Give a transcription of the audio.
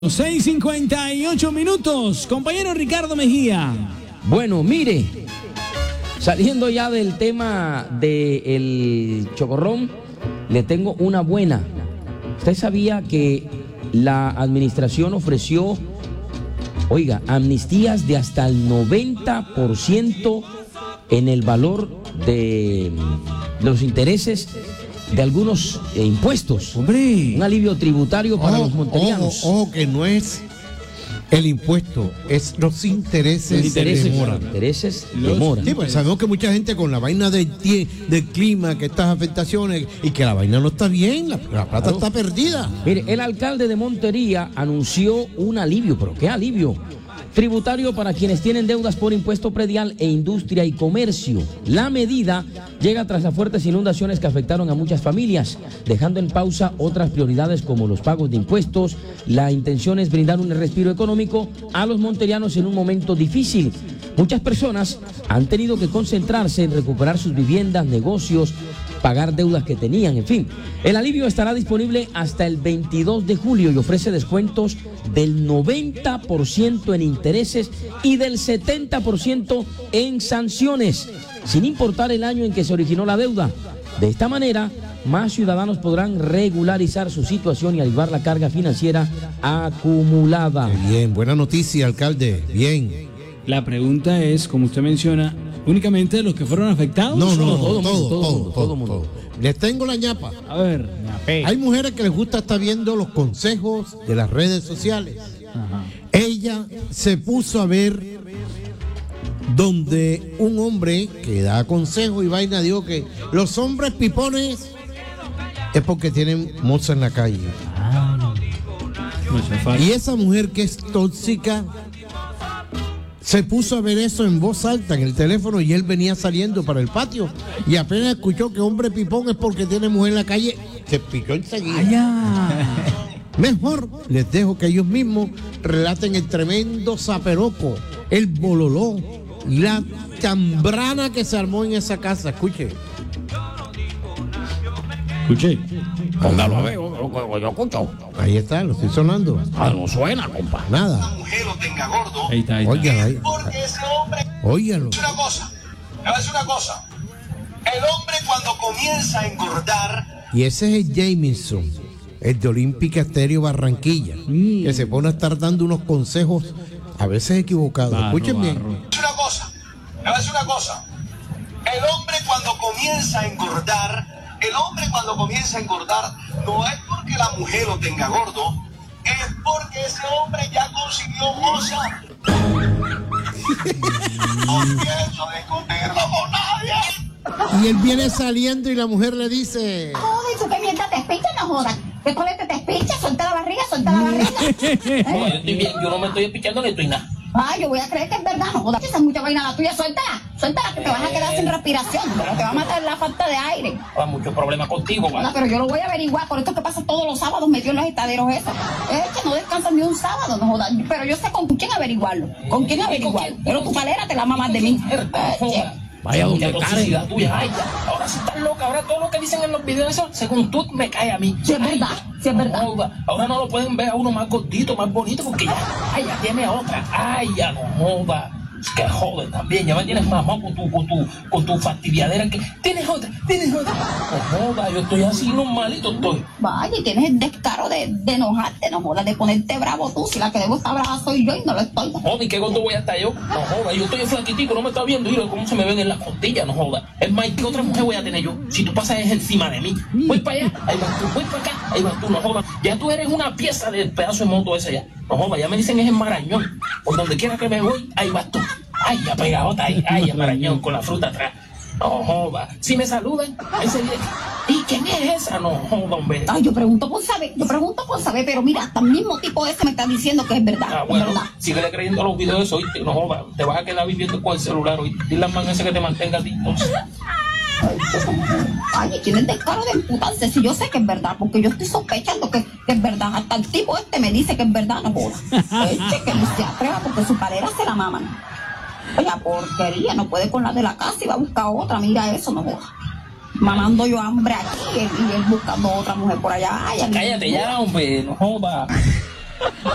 6:58. Compañero Ricardo Mejía. Bueno, mire, saliendo ya del tema del chocorrón, le tengo una buena. ¿Usted sabía que la administración ofreció, amnistías de hasta el 90% en el valor de los intereses de algunos impuestos? Hombre, un alivio tributario para los monterianos. Ojo, que no es el impuesto, es los intereses de mora. Intereses de mora. Sí, pues sabemos que mucha gente con la vaina del clima, que estas afectaciones, y que la vaina no está bien, la plata está perdida. Mire, el alcalde de Montería anunció un alivio, pero ¿qué alivio? Tributario para quienes tienen deudas por impuesto predial e industria y comercio. La medida llega tras las fuertes inundaciones que afectaron a muchas familias, dejando en pausa otras prioridades como los pagos de impuestos. La intención es brindar un respiro económico a los monterianos en un momento difícil. Muchas personas han tenido que concentrarse en recuperar sus viviendas, negocios, pagar deudas que tenían, en fin. El alivio estará disponible hasta el 22 de julio y ofrece descuentos del 90% en intereses y del 70% en sanciones, sin importar el año en que se originó la deuda. De esta manera, más ciudadanos podrán regularizar su situación y aliviar la carga financiera acumulada. Bien, buena noticia, alcalde, bien. La pregunta es, como usted menciona, ¿únicamente de los que fueron afectados? No, Todo mundo. Les tengo la ñapa. A ver, Hay mujeres que les gusta estar viendo los consejos de las redes sociales. Ajá. Ella se puso a ver donde un hombre que da consejo y vaina dijo que los hombres pipones es porque tienen moza en la calle. Y esa mujer que es tóxica se puso a ver eso en voz alta en el teléfono y él venía saliendo para el patio y apenas escuchó que hombre pipón es porque tiene mujer en la calle, se picó enseguida. Mejor les dejo que ellos mismos relaten el tremendo zaperoco, el bololó, la chambrana que se armó en esa casa. Escuche. Póngalo a ver, yo escucho. Ahí está, lo estoy sonando. No suena, compa. Nada. La mujer lo tenga gordo. Ahí está. Óigalo ahí. Porque ese hombre. Óigalo. Le voy a decir una cosa. El hombre cuando comienza a engordar. Y ese es el Jameson, el de Olímpica Estéreo Barranquilla, que se pone a estar dando unos consejos a veces equivocados. Escuchen bien. Le voy a decir una cosa. El hombre cuando comienza a engordar. El hombre cuando comienza a engordar no es porque la mujer lo tenga gordo, es porque ese hombre ya consiguió moza. No pienso discutirlo con nadie. Y él viene saliendo y la mujer le dice: Joder, ¿tú qué mierda te espicha? No jodas. ¿Qué colete te espicha? Suelta la barriga, suelta la barriga. No, yo estoy bien, yo no me estoy espichando ni estoy nada. Ay, yo voy a creer que es verdad, no jodas. Esa es mucha vaina la tuya, suéltala. Suéltala, que te vas a quedar sin respiración. Pero te va a matar la falta de aire. Hay muchos problemas contigo, No, ¿vale? pero yo lo voy a averiguar. Por esto que pasa todos los sábados metido en los estaderos esos. Es que no descansan ni un sábado, no jodas. Pero yo sé con quién averiguarlo. ¿Con quién averiguarlo? Pero tu calera te la mamas de mí. Vaya donde cara tuya, ay, ya. Ahora sí estás loca, ahora todo lo que dicen en los videos, eso, según tú, me cae a mí. Sí, es verdad, sí es verdad. Ahora no lo pueden ver a uno más gordito, más bonito, porque ya tiene otra. Ay, ya no joda. Es que joder también, ya me tienes mamón con tu fastidiadera que tienes otra. No joda, yo estoy así normalito estoy. Vaya, y tienes el descaro de enojarte, no jodas, de ponerte bravo tú. Si la que debo estar brava soy yo y no lo estoy. Joder, ¿qué gordo voy a estar yo? No joda, yo estoy flaquitico, no me está viendo, mira cómo se me ven en las costillas, no joda. Es más, ¿qué otra mujer voy a tener yo? Si tú pasas encima de mí. Voy para allá, ahí vas tú, voy para acá, ahí vas tú, no joda. Ya tú eres una pieza del pedazo de moto ese ya. No joda, ya me dicen es el Marañón. Por donde quiera que me voy, ahí vas tú. Ay, ya pegadota ahí, ay, el Marañón con la fruta atrás. No joda. Si me saludan, ese día. ¿Y quién es esa? No joda, hombre. Ay, yo pregunto por saber, pero mira, hasta el mismo tipo ese me está diciendo que es verdad. Ah, bueno, es verdad. síguele creyendo a los videos de eso, ¿oíste? No joda, te vas a quedar viviendo con el celular, ¿oíste? Dile al man ese que te mantenga a ti, entonces. Ay, tienes descaro de imputarse, si yo sé que es verdad, porque yo estoy sospechando que es verdad. Hasta el tipo este me dice que es verdad, no joda. Que no se atreva porque su cadera se la maman. Oye, porquería, no puede con la de la casa y va a buscar otra, mira eso, no joda. mamando yo hambre aquí y él buscando otra mujer por allá. Cállate ya, hombre, no jodas.